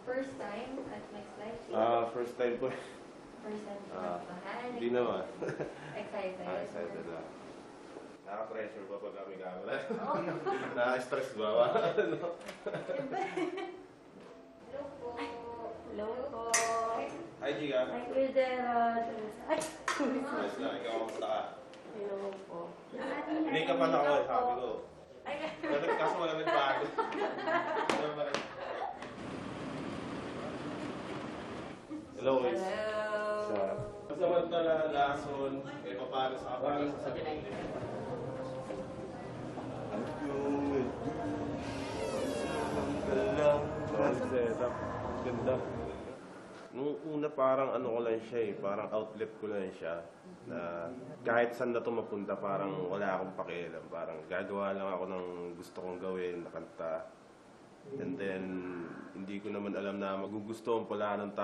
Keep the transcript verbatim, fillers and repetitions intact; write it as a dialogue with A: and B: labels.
A: First time at Max Life?
B: Ah, first time po.
A: First time po.
B: Ah,
A: Mahal.
B: Hindi naman.
A: Excited.
B: Ah, excited lang. Nakaka-pressure ba pag kami camera?
A: Oo.
B: Nakaka-stress ba? Ano?
A: Hello po.
C: Hello po.
B: Hi, Giga.
C: Hi, Kuya Gerald. Ay,
B: Ayos lang. Ikaw, kamusta ka?
C: hello po.
B: Hindi ka pa ako eh, sabi ko.
C: Ay,
B: Wala- Kaso wala nagbago. Ano ba rin? Hello, guys.
C: hello.
B: Samantala, lason, eh, paano sa kapag sa sabihin. Setup. Ganda. Nung una parang ano ko lang siya eh, parang outlet ko lang siya. Na kahit saan na ito mapunta, parang wala akong pakialam. Parang gagawa lang ako ng gusto kong gawin, na kanta. And then, hindi ko naman alam na magugustuhan pala ng tao.